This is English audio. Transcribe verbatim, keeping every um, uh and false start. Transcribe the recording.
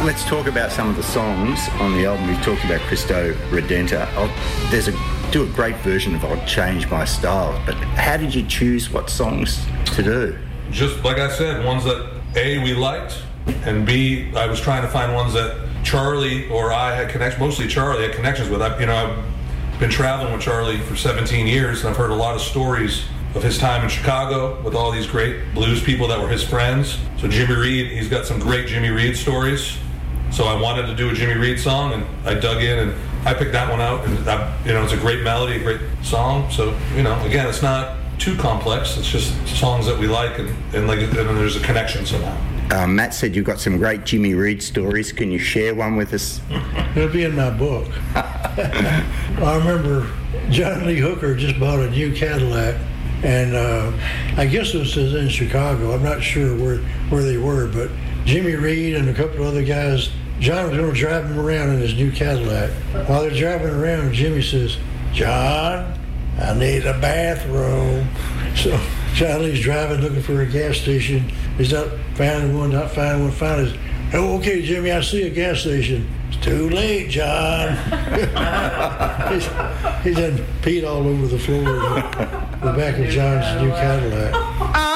let's talk about some of the songs on the album. We've talked about Cristo Redentor. I'll, there's a do a great version of I'll Change My Style, but how did you choose what songs to do? Just like I said, ones that A, we liked, and B, I was trying to find ones that Charlie or I had connections, mostly Charlie had connections with. I, you know, I've been traveling with Charlie for seventeen years, and I've heard a lot of stories of his time in Chicago with all these great blues people that were his friends. So Jimmy Reed, he's got some great Jimmy Reed stories. So I wanted to do a Jimmy Reed song, and I dug in, and I picked that one out, and that, you know, it's a great melody, a great song. So, you know, again, it's not too complex. It's just songs that we like, and, and like, and there's a connection somehow. Uh, Matt said you've got some great Jimmy Reed stories. Can you share one with us? It'll be in my book. I remember John Lee Hooker just bought a new Cadillac, and uh, I guess it was in Chicago. I'm not sure where, where they were, but Jimmy Reed and a couple of other guys, John was going to drive him around in his new Cadillac. While they're driving around, Jimmy says, "John, I need a bathroom." So Charlie's driving, looking for a gas station. He's not finding one, not finding one, finding. "Oh, okay, Jimmy, I see a gas station." "It's too late, John." he's, he done peed all over the floor of the, the back of John's new Cadillac.